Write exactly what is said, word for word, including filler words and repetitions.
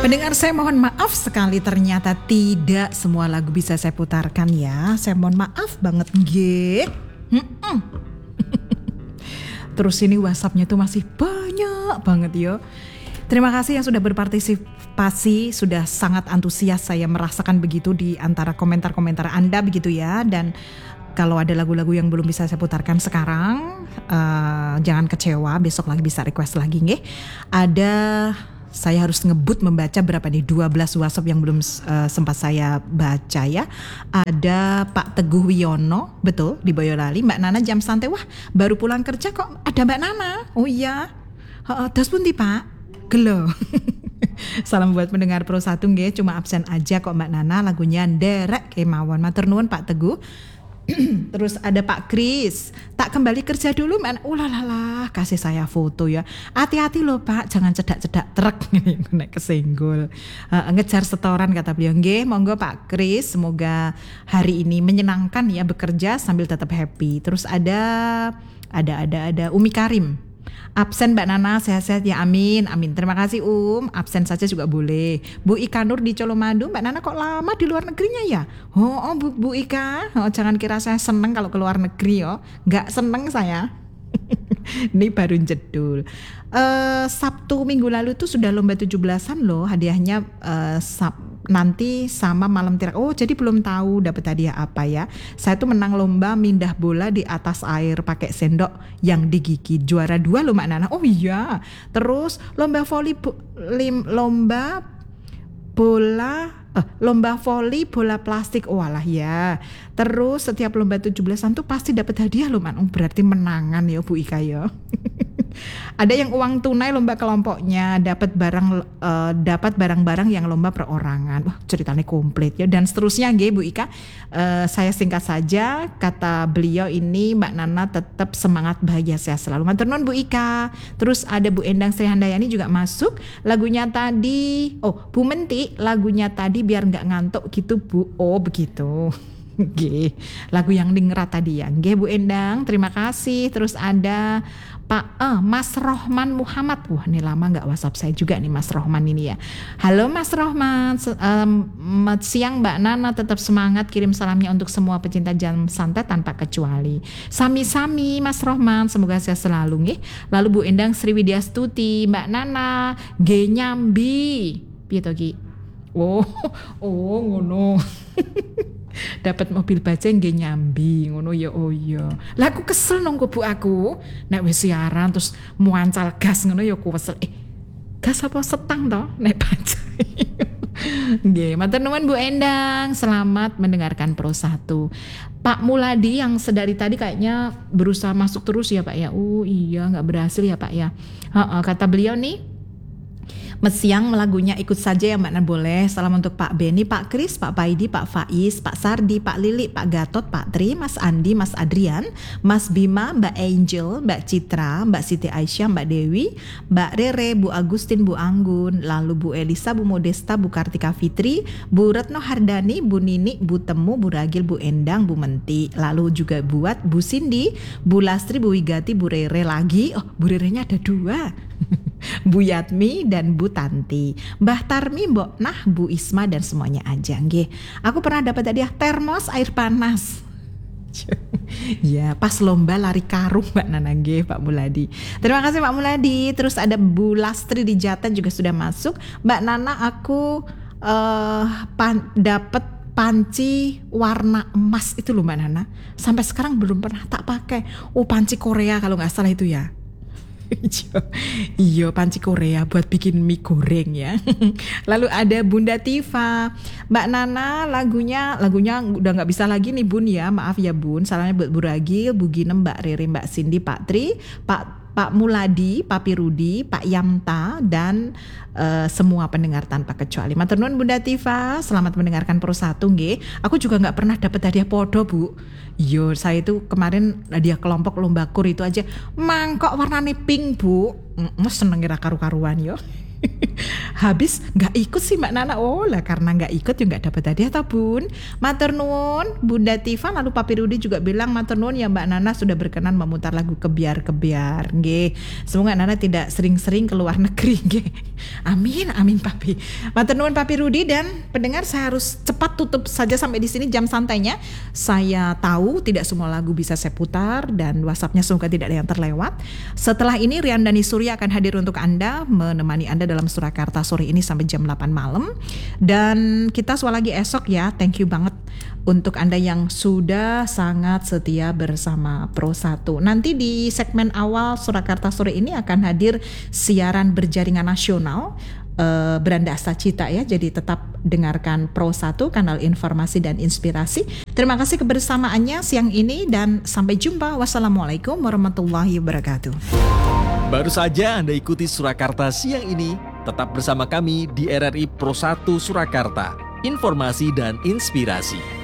Pendengar, saya mohon maaf sekali, ternyata tidak semua lagu bisa saya putarkan ya. Saya mohon maaf banget, nggih. Terus ini WhatsApp-nya tuh masih banyak banget yo. Terima kasih yang sudah berpartisipasi, sudah sangat antusias, saya merasakan begitu di antara komentar-komentar Anda begitu ya. Dan kalau ada lagu-lagu yang belum bisa saya putarkan sekarang, uh, jangan kecewa, besok lagi bisa request lagi nggih. Ada, saya harus ngebut membaca berapa nih, dua belas WhatsApp yang belum uh, sempat saya baca ya. Ada Pak Teguh Wiono, betul, di Boyolali. Mbak Nana jam santai, wah baru pulang kerja kok ada Mbak Nana. Oh iya, uh, terus pun di Pak gelo. Salam buat pendengar Pro satu nggih, cuma absen aja kok Mbak Nana, lagunya nderek kemawon. Matur nuwun Pak Teguh. Terus ada Pak Kris, tak kembali kerja dulu Mbak. Ulalala, kasih saya foto ya. Hati-hati loh Pak, jangan cedak-cedak truk nek kesenggol. Uh, ngejar setoran kata beliau. Nggih, monggo Pak Kris, semoga hari ini menyenangkan ya bekerja sambil tetap happy. Terus ada ada ada ada Umi Karim. Absen Mbak Nana, sehat-sehat ya, amin, amin. Terima kasih Um, absen saja juga boleh. Bu Ika Nur di Colomadu, Mbak Nana kok lama di luar negerinya ya? Oh, oh Bu, Bu Ika, oh, jangan kira saya seneng kalau ke luar negeri yo, nggak seneng saya. Ini baru jedul. Uh, Sabtu minggu lalu tuh sudah lomba tujuh belasan loh, hadiahnya uh, sab- nanti sama malam tirak. Oh, jadi belum tahu dapat hadiah apa ya. Saya tuh menang lomba mindah bola di atas air pakai sendok yang digigit. Juara dua loh Mbak Nana. Oh iya. Terus lomba voli bo- lim, lomba bola eh, lomba voli bola plastik. Oh alah ya. Terus setiap lomba tujuh belasan tuh pasti dapat hadiah loh Man. Oh, berarti menangan ya Bu Ika ya. Ada yang uang tunai lomba kelompoknya, dapat barang uh, dapat barang-barang yang lomba perorangan. Wah, ceritanya komplit ya, dan seterusnya nggih Bu Ika. Uh, saya singkat saja, kata beliau ini Mbak Nana tetap semangat, bahagia sehat selalu. Matur nuwun Bu Ika. Terus ada Bu Endang Sri Handayani juga masuk. Lagunya tadi, oh Bu Menti, lagunya tadi biar nggak ngantuk gitu Bu. Oh begitu. Nggih, lagu yang dengerat tadi ya. Nggih Bu Endang, terima kasih. Terus ada Pak eh, Mas Rohman Muhammad. Wah, ini lama nggak WhatsApp saya juga nih Mas Rohman ini ya. Halo Mas Rohman, um, siang Mbak Nana, tetap semangat, kirim salamnya untuk semua pecinta jam santai tanpa kecuali. Sami-sami Mas Rohman, semoga sehat selalu nggih. Lalu Bu Endang Sri Widyastuti, Mbak Nana, ge nyambi. Piye to Ki? Oh, oh ngono. Dapat mobil baja nggih nyambi ngono ya. Oh iya. Lah aku kesel nang Bu aku. Nek wis siaran terus muancal gas ngono ya aku kesel. Eh, gas apa setang toh nek baja. Nggih, matur nuwun Bu Endang. Selamat mendengarkan Pro satu. Pak Muladi yang sedari tadi kayaknya berusaha masuk terus ya Pak ya. Oh iya, enggak berhasil ya Pak ya. Heeh, kata beliau nih, Mesiang lagunya ikut saja ya Mbak Nana, boleh. Salam untuk Pak Beni, Pak Kris, Pak Paidi, Pak Faiz, Pak Sardi, Pak Lili, Pak Gatot, Pak Tri, Mas Andi, Mas Adrian, Mas Bima, Mbak Angel, Mbak Citra, Mbak Siti Aisyah, Mbak Dewi, Mbak Rere, Bu Agustin, Bu Anggun, lalu Bu Elisa, Bu Modesta, Bu Kartika Fitri, Bu Retno Hardani, Bu Nini, Bu Temu, Bu Ragil, Bu Endang, Bu Menti, lalu juga buat Bu Cindy, Bu Lastri, Bu Wigati, Bu Rere lagi. Oh, Bu Rerenya ada dua. Bu Yatmi dan Bu Tanti, Mbah Tarmi, Mbok Nah, Bu Isma dan semuanya aja nggih. Aku pernah dapat hadiah termos air panas. Ya, pas lomba lari karung Mbak Nana nggih Pak Muladi. Terima kasih Pak Muladi. Terus ada Bu Lastri di Jatan juga sudah masuk. Mbak Nana, aku uh, pan- dapat panci warna emas itu loh Mbak Nana. Sampai sekarang belum pernah tak pakai. Oh, panci Korea kalau nggak salah itu ya. Iya, panci Korea buat bikin mie goreng ya. Lalu ada Bunda Tifa, Mbak Nana, lagunya lagunya udah nggak bisa lagi nih Bun ya, maaf ya Bun. Salamnya buat Bu Ragil, Bu Ginem, Mbak Rere, Mbak Cindy, Pak Tri, Pak Pak Muladi, Papi Rudi, Pak Yamta, dan uh, semua pendengar tanpa kecuali. Matur nuwun Bunda Tifa, selamat mendengarkan Pro satu nggih. Aku juga nggak pernah dapat hadiah podo Bu. Yo, saya itu kemarin hadiah kelompok lomba kur itu aja mangkok warnanya pink Bu. Mm, seneng kira karu-karuan yo. Habis nggak ikut sih Mbak Nana. Oh lah karena nggak ikut juga nggak dapat hadiah ta Bun. Matur nuwun Bunda Tifa, lalu Papi Rudi juga bilang matur nuwun ya Mbak Nana sudah berkenan memutar lagu Kebiar-Kebiar. Nggih. Semoga Nana tidak sering-sering ke luar negeri nggih. Amin amin Papi. Matur nuwun Papi Rudi, dan pendengar saya harus cepat tutup saja sampai di sini jam santainya. Saya tahu tidak semua lagu bisa saya putar dan WhatsApp-nya semoga tidak ada yang terlewat. Setelah ini Rian Dani Surya akan hadir untuk Anda, menemani Anda dalam Surakarta sore ini sampai jam delapan malam. Dan kita suara lagi esok ya. Thank you banget untuk Anda yang sudah sangat setia bersama Pro satu. Nanti di segmen awal Surakarta sore ini akan hadir siaran berjaringan nasional uh, Beranda Asta Cita ya. Jadi tetap dengarkan Pro satu, kanal informasi dan inspirasi. Terima kasih kebersamaannya siang ini dan sampai jumpa. Wassalamualaikum warahmatullahi wabarakatuh. Baru saja Anda ikuti Surakarta siang ini. Tetap bersama kami di R R I Pro satu Surakarta. Informasi dan inspirasi.